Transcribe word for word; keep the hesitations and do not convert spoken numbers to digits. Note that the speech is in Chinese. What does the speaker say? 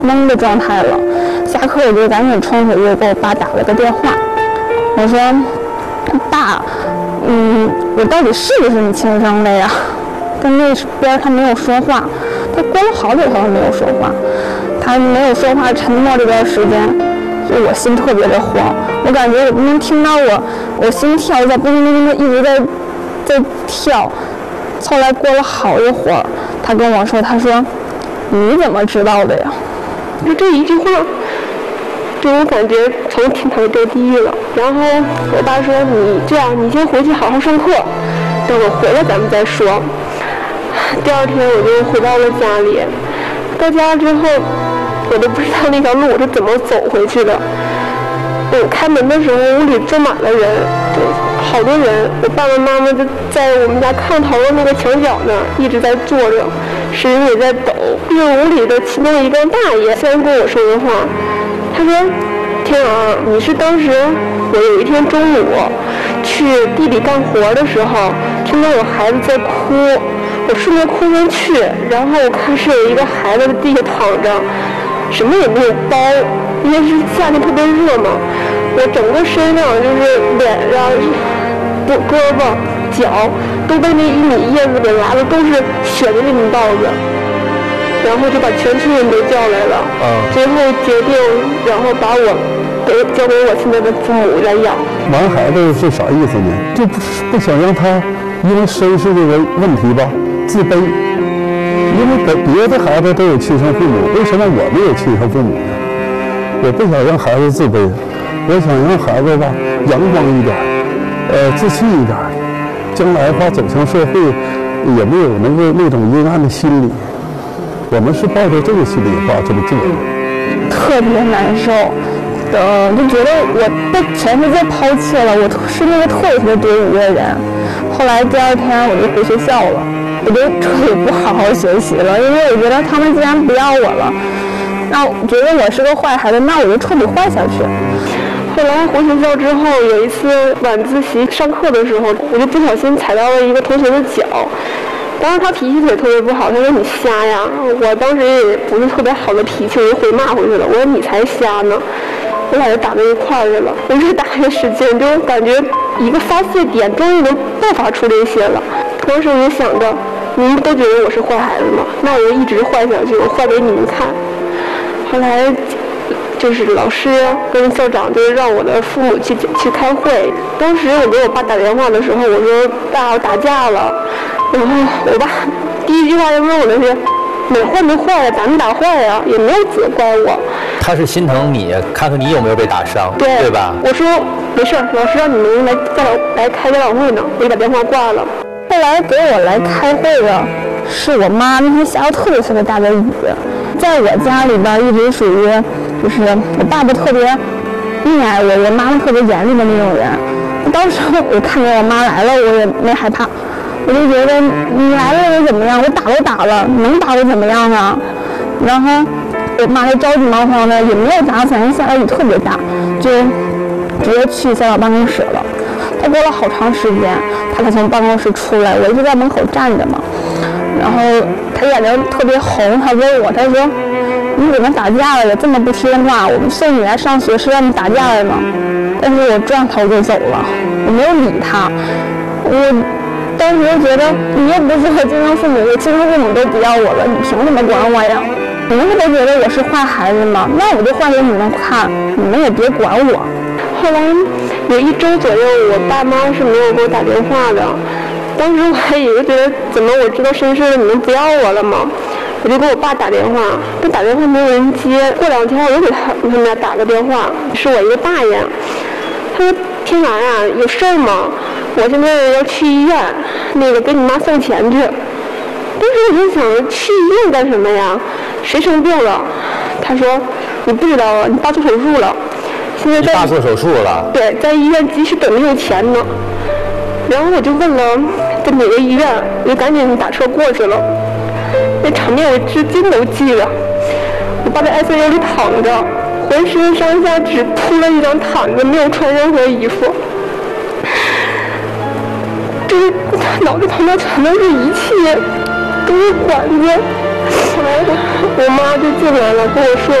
懵的状态了。下课我就赶紧冲回去给我爸打了个电话，我说：“爸，嗯，我到底是不是你亲生的呀？”跟那边他没有说话，他过了好久他都没有说话，他没有说话沉默这段时间，所以我心特别的慌，我感觉我能听到我我心跳在咚咚咚的一直在在跳。后来过了好一会儿，他跟我说：“他说你怎么知道的呀？” 就这一句话，就我感觉从天堂掉地狱了。然后我爸说：“你这样，你先回去好好上课，等我回来咱们再说。”第二天我就回到了家里，到家之后，我都不知道那条路我是怎么走回去的。我开门的时候，屋里坐满了人，好多人。我爸爸妈妈就在我们家炕头的那个墙角那儿一直在坐着，声音也在抖。就是屋里的其中一个大爷虽然跟我说的话，他说：“天儿，你是当时我有一天中午去地里干活的时候，听到有孩子在哭，我顺着哭上去，然后我看是有一个孩子在地下躺着，什么也没有包，因为是夏天特别热嘛。我整个身上就是脸上、胳胳膊、脚都被那一米叶子给拉的都是血的那种道子，然后就把全村人都叫来了，嗯、最后决定，然后把我给交给我现在的父母来养。 玩孩子是啥意思呢？就不不想让他因为身世这个问题吧自卑，因为别的孩子都有亲生父母，为什么我没有亲生父母呢？我不想让孩子自卑。我想让孩子吧阳光一点，呃，自信一点，将来吧走向社会也没有那个那种阴暗的心理。我们是抱着这个心理吧这么做的， 特别难受，呃，就觉得我被全世界抛弃了，我是那个特别特别丢人的人。后来第二天我就回学校了，我就彻底不好好学习了，因为我觉得他们既然不要我了，那我觉得我是个坏孩子，那我就彻底坏下去。 后来回学校之后，有一次晚自习上课的时候，我就不小心踩到了一个同学的脚。当时他脾气也特别不好，他说：“你瞎呀！”我当时也不是特别好的脾气，我就回骂回去了。我说：“你才瞎呢！”我俩就打到一块儿去了。我越打越使劲，就感觉一个发泄点终于能爆发出这些了。当时我就想着，你们都觉得我是坏孩子吗？那我就一直坏下去，我坏给你们看。后来就是老师跟校长就是让我的父母去去开会。当时我给我爸打电话的时候，我说：“爸，我打架了。”然后我爸第一句话就问我的是：“哪坏没坏呀？咱们打坏呀？”也没有责怪我。 他是心疼你，看看你有没有被打伤， 对对吧？ 我说没事，老师让你们来家长来开家长会呢，我就把电话挂了。 后来给我来开会的是我妈，那天下了特别特别大的雨，在我家里边一直属于就是我爸爸特别溺爱我，我妈妈特别严厉的那种人。当时我看见我妈来了，我也没害怕，我就觉得你来了又怎么样？我打都打了，能打我怎么样啊？然后我妈就着急忙慌的，也没有打伞，因为下的雨特别大，就直接去校长办公室了。他过了好长时间，他才从办公室出来，我一直在门口站着嘛。然后他眼睛特别红，他问我，他说：“你怎么打架了呀？这么不听话，我们送你来上学是让你打架来吗？”但是我转头就走了，我没有理他。我当时就觉得你又不是我亲生父母，我亲生父母都不要我了，你凭什么管我呀？你们都觉得我是坏孩子吗？那我就坏给你们看，你们也别管我。 后来有一周左右，我爸妈是没有给我打电话的。当时我还以为觉得怎么我知道身世了，你们不要我了吗？我就给我爸打电话，但打电话没有人接。过两天我又给他他们俩打个电话，是我一个大爷，他说：“天蓝啊，有事儿吗？我现在要去医院，那个给你妈送钱去。”当时我就想，去医院干什么呀？谁生病了？他说：“你不知道啊，你爸做手术了。现在在你爸做手术了？ 对，在医院急需等着用钱呢。”然后我就问了在哪个医院，我就赶紧打车过去了。那场面我至今都记着。我爸在 I C U 里躺着，浑身上下只铺了一张毯子，没有穿任何衣服。这脑袋旁边全都是仪器，都是管子。 后来我妈就进来了，跟我说